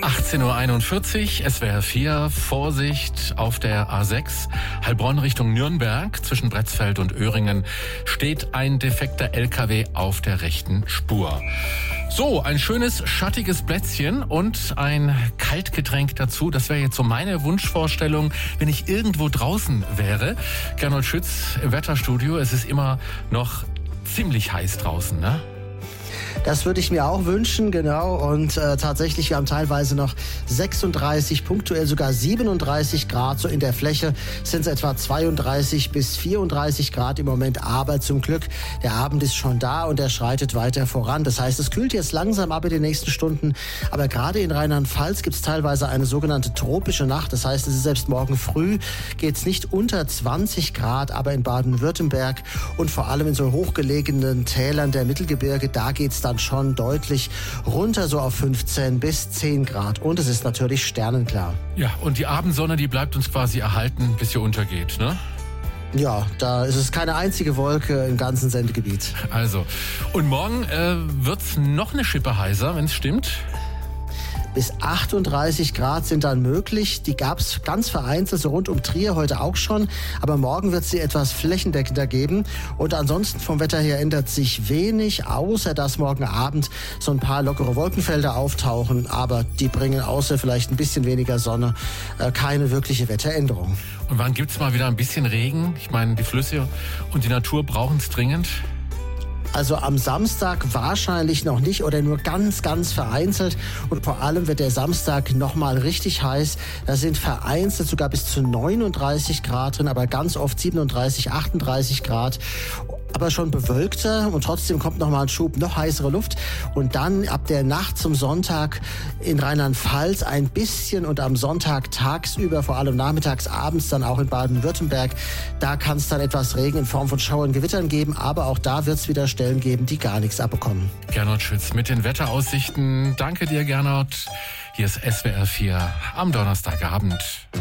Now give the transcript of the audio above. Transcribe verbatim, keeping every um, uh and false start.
achtzehn Uhr einundvierzig, S W R vier, Vorsicht auf der A sechs, Heilbronn Richtung Nürnberg, zwischen Bretzfeld und Öhringen steht ein defekter L K W auf der rechten Spur. So, ein schönes, schattiges Plätzchen und ein Kaltgetränk dazu. Das wäre jetzt so meine Wunschvorstellung, wenn ich irgendwo draußen wäre. Gernot Schütz im Wetterstudio. Es ist immer noch ziemlich heiß draußen, ne? Das würde ich mir auch wünschen, genau. Und äh, tatsächlich, wir haben teilweise noch sechsunddreißig, punktuell sogar siebenunddreißig Grad. So in der Fläche sind es etwa zweiunddreißig bis vierunddreißig Grad im Moment. Aber zum Glück, der Abend ist schon da und er schreitet weiter voran. Das heißt, es kühlt jetzt langsam ab in den nächsten Stunden. Aber gerade in Rheinland-Pfalz gibt es teilweise eine sogenannte tropische Nacht. Das heißt, es ist selbst morgen früh geht es nicht unter zwanzig Grad. Aber in Baden-Württemberg und vor allem in so hochgelegenen Tälern der Mittelgebirge, da geht es dann schon deutlich runter, so auf fünfzehn bis zehn Grad. Und es ist natürlich sternenklar. Ja, und die Abendsonne, die bleibt uns quasi erhalten, bis sie untergeht, ne? Ja, da ist es keine einzige Wolke im ganzen Sendegebiet. Also, und morgen äh, wird's noch eine Schippe heißer, wenn es stimmt? Bis achtunddreißig Grad sind dann möglich. Die gab es ganz vereinzelt, so rund um Trier heute auch schon. Aber morgen wird es sie etwas flächendeckender geben. Und ansonsten vom Wetter her ändert sich wenig, außer dass morgen Abend so ein paar lockere Wolkenfelder auftauchen. Aber die bringen außer vielleicht ein bisschen weniger Sonne äh, keine wirkliche Wetteränderung. Und wann gibt's mal wieder ein bisschen Regen? Ich meine, die Flüsse und die Natur brauchen es dringend. Also am Samstag wahrscheinlich noch nicht oder nur ganz, ganz vereinzelt. Und vor allem wird der Samstag nochmal richtig heiß. Da sind vereinzelt sogar bis zu neununddreißig Grad drin, aber ganz oft siebenunddreißig, achtunddreißig Grad. Aber schon bewölkter und trotzdem kommt nochmal ein Schub, noch heißere Luft. Und dann ab der Nacht zum Sonntag in Rheinland-Pfalz ein bisschen und am Sonntag tagsüber, vor allem nachmittags, abends dann auch in Baden-Württemberg. Da kann es dann etwas Regen in Form von Schauern, Gewittern geben, aber auch da wird es wieder Stellen geben, die gar nichts abbekommen. Gernot Schütz mit den Wetteraussichten. Danke dir, Gernot. Hier ist S W R vier am Donnerstagabend.